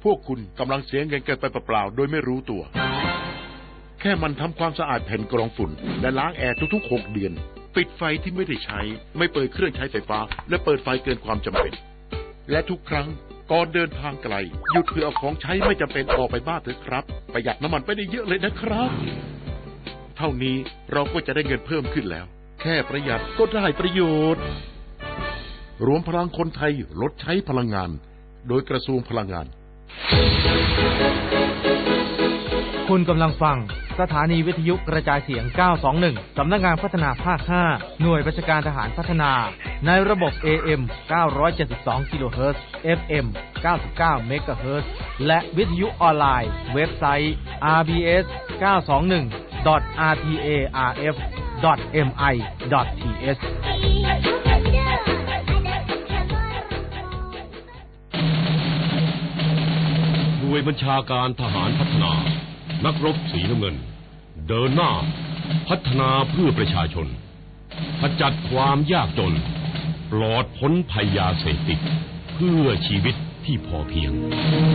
พวกคุณกำลังเสียเงินกันไปเปล่าๆโดยไม่รู้ตัวแค่มันทำความสะอาดแผ่นกรองฝุ่นและล้างแอร์ทุกๆ6 เดือนปิดไฟที่ไม่ได้ใช้ไม่เปิดเครื่องใช้ไฟฟ้าและเปิดไฟเกินความจำเป็นและทุกครั้งก่อนเดินทางไกลหยุดเพื่อเอาของใช้ไม่จำเป็นออกไปบ้านเถอะครับประหยัดน้ำมันไปได้เยอะเลยนะครับเท่านี้เราก็จะได้เงินเพิ่มขึ้นแล้วแค่ประหยัดก็ได้ประโยชน์รวมพลังคนไทยลดใช้พลังงานโดยกระทรวงพลังงานคุณกำลังฟังสถานีวิทยุกระจายเสียง921สำนักงานพัฒนาภาค5หน่วยราชการทหารพัฒนาในระบบ AM 972 กิโลเฮิรตซ์ FM 99 เมกะเฮิรตซ์และวิทยุออนไลน์เว็บไซต์ rbs921.rtarf.mi.th หน่วยบัญชาการทหารพัฒนานักรบสีน้ำเงินเดินหน้าพัฒนาเพื่อประชาชนขจัดความยากจนปลอดพ้นภัยยาเสพติดเพื่อชีวิตที่พอเพียง